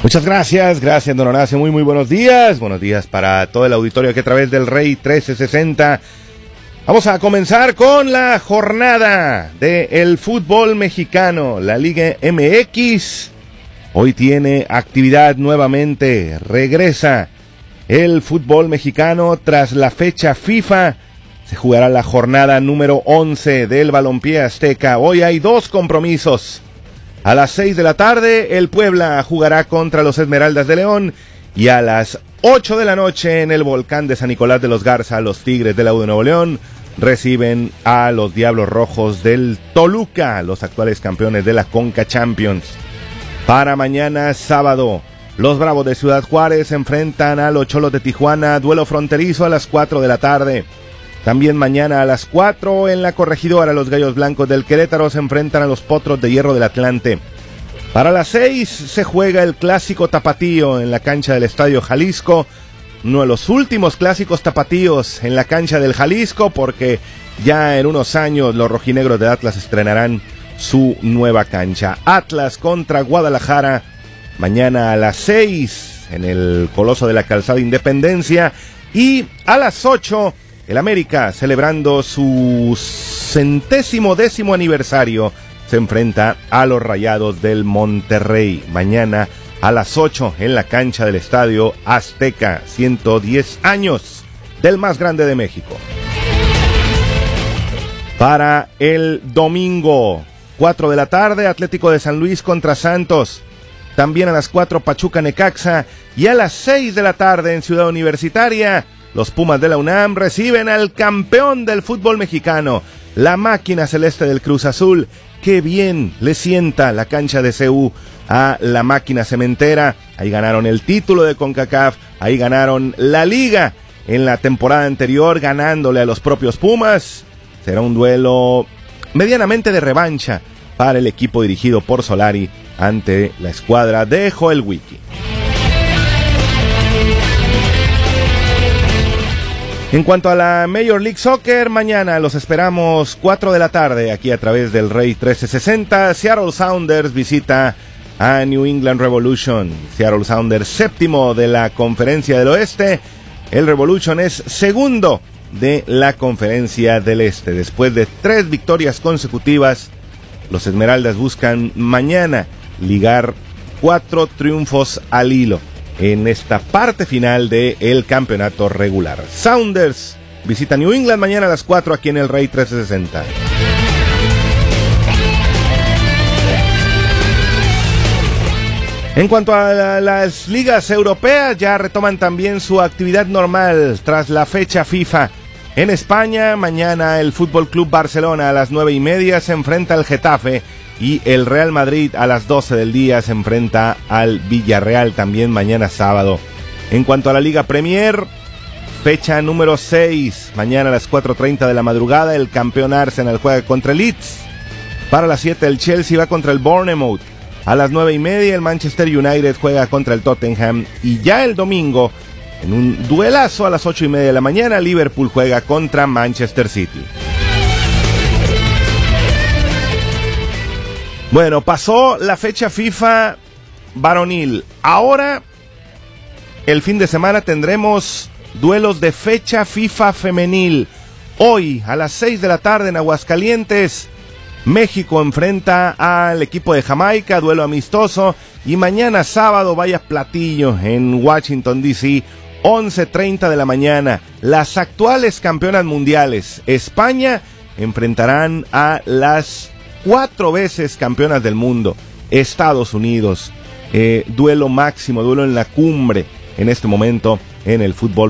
Muchas gracias, don Horacio, muy buenos días para todo el auditorio que a través del Rey 1360. Vamos a comenzar con la jornada del fútbol mexicano, la Liga MX. Hoy tiene actividad nuevamente, regresa el fútbol mexicano tras la fecha FIFA. Se jugará la jornada número 11 del Balompié Azteca. Hoy hay dos compromisos. A las 6 de la tarde, el Puebla jugará contra los Esmeraldas de León. Y a las 8 de la noche, en el Volcán de San Nicolás de los Garza, los Tigres de la U de Nuevo León reciben a los Diablos Rojos del Toluca, los actuales campeones de la Conca Champions. Para mañana, sábado, los Bravos de Ciudad Juárez se enfrentan a los Cholos de Tijuana, duelo fronterizo a las 4 de la tarde. También mañana a las 4 en la Corregidora, los Gallos Blancos del Querétaro se enfrentan a los Potros de Hierro del Atlante. Para las 6 se juega el clásico tapatío en la cancha del Estadio Jalisco, uno de los últimos clásicos tapatíos en la cancha del Jalisco, porque ya en unos años los rojinegros de Atlas estrenarán su nueva cancha. Atlas contra Guadalajara, mañana a las 6 en el Coloso de la Calzada Independencia, y a las 8 el América, celebrando su 110º aniversario, se enfrenta a los Rayados del Monterrey. Mañana a las 8 en la cancha del Estadio Azteca, 110 años del más grande de México. Para el domingo, 4 de la tarde, Atlético de San Luis contra Santos. También a las 4, Pachuca Necaxa. Y a las 6 de la tarde en Ciudad Universitaria, los Pumas de la UNAM reciben al campeón del fútbol mexicano, la máquina celeste del Cruz Azul. Qué bien le sienta la cancha de CU a la máquina cementera. Ahí ganaron el título de CONCACAF, ahí ganaron la liga en la temporada anterior, ganándole a los propios Pumas. Será un duelo medianamente de revancha para el equipo dirigido por Solari ante la escuadra de Joel Wiki. En cuanto a la Major League Soccer, mañana los esperamos 4 de la tarde aquí a través del Rey 1360. Seattle Sounders visita a New England Revolution. Seattle Sounders, séptimo de la Conferencia del Oeste. El Revolution es segundo de la Conferencia del Este. Después de 3 victorias consecutivas, los Esmeraldas buscan mañana ligar 4 triunfos al hilo en esta parte final del campeonato regular. Sounders visita New England mañana a las 4 aquí en el Rey 1360. En cuanto a las ligas europeas, ya retoman también su actividad normal tras la fecha FIFA. En España, mañana el Fútbol Club Barcelona a las 9:30 se enfrenta al Getafe, y el Real Madrid a las 12 del día se enfrenta al Villarreal, también mañana sábado. En cuanto a la Liga Premier, fecha número 6, mañana a las 4:30 de la madrugada, el campeón Arsenal juega contra el Leeds. Para las 7 el Chelsea va contra el Bournemouth. A las 9:30 el Manchester United juega contra el Tottenham. Y ya el domingo, en un duelazo a las 8:30 de la mañana, Liverpool juega contra Manchester City. Bueno, pasó la fecha FIFA varonil. Ahora, el fin de semana tendremos duelos de fecha FIFA femenil. Hoy, a las 6 de la tarde en Aguascalientes, México enfrenta al equipo de Jamaica, duelo amistoso. Y mañana sábado, vaya platillo en Washington, D.C., 11:30 de la mañana. Las actuales campeonas mundiales, España, enfrentarán a las 4 veces campeonas del mundo, Estados Unidos. Duelo máximo, duelo en la cumbre en este momento en el fútbol